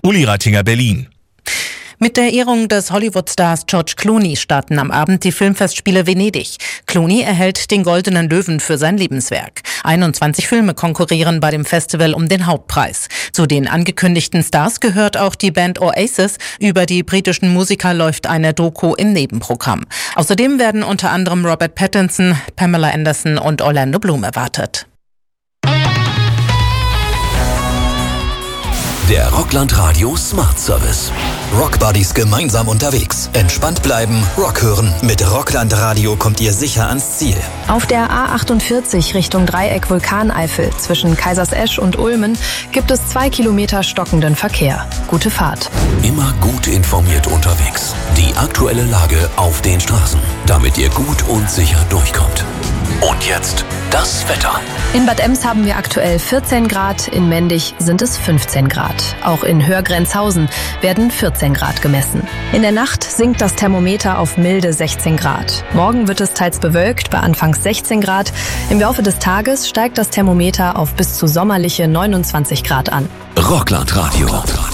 Uli Rattinger, Berlin. Mit der Ehrung des Hollywood-Stars George Clooney starten am Abend die Filmfestspiele Venedig. Clooney erhält den Goldenen Löwen für sein Lebenswerk. 21 Filme konkurrieren bei dem Festival um den Hauptpreis. Zu den angekündigten Stars gehört auch die Band Oasis. Über die britischen Musiker läuft eine Doku im Nebenprogramm. Außerdem werden unter anderem Robert Pattinson, Pamela Anderson und Orlando Bloom erwartet. Der Rockland Radio Smart Service. Rockbuddies gemeinsam unterwegs. Entspannt bleiben, Rock hören. Mit Rockland Radio kommt ihr sicher ans Ziel. Auf der A48 Richtung Dreieck Vulkaneifel zwischen Kaisersesch und Ulmen gibt es 2 Kilometer stockenden Verkehr. Gute Fahrt. Immer gut informiert unterwegs. Die aktuelle Lage auf den Straßen, damit ihr gut und sicher durchkommt. Und jetzt das Wetter. In Bad Ems haben wir aktuell 14 Grad, in Mendig sind es 15 Grad. Auch in Hörgrenzhausen werden 14 Grad gemessen. In der Nacht sinkt das Thermometer auf milde 16 Grad. Morgen wird es teils bewölkt bei anfangs 16 Grad. Im Laufe des Tages steigt das Thermometer auf bis zu sommerliche 29 Grad an. Rockland Radio.